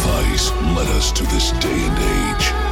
sacrifice led us to this day and age.